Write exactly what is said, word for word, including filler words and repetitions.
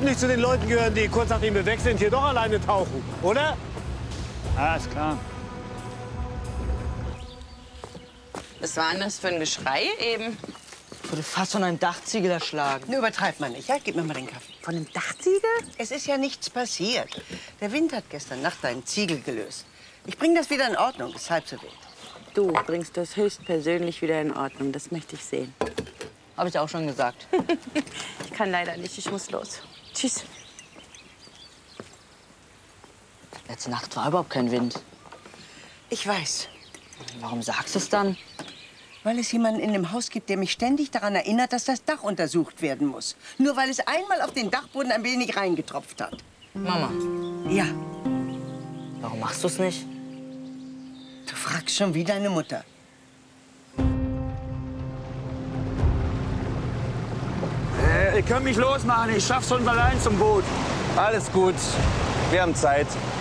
nicht zu den Leuten gehören, die kurz nachdem wir weg sind, hier doch alleine tauchen, oder? Ja, ist klar. Was war denn das für ein Geschrei eben? Ich wurde fast von einem Dachziegel erschlagen. Nur übertreibt man nicht, ja? Gib mir mal den Kaffee. Von einem Dachziegel? Es ist ja nichts passiert. Der Wind hat gestern Nacht einen Ziegel gelöst. Ich bringe das wieder in Ordnung, ist halb so wild. Du bringst das höchstpersönlich wieder in Ordnung. Das möchte ich sehen. Habe ich auch schon gesagt. Ich kann leider nicht. Ich muss los. Tschüss. Letzte Nacht war überhaupt kein Wind. Ich weiß, Warum sagst du es dann? weil es jemanden in dem Haus gibt, der mich ständig daran erinnert, dass das Dach untersucht werden muss. Nur weil es einmal auf den Dachboden ein wenig reingetropft hat. Mama, Ja, warum machst du es nicht? du fragst schon wie deine Mutter. Äh, ihr könnt mich losmachen. Ich schaff's schon allein zum Boot. Alles gut. Wir haben Zeit.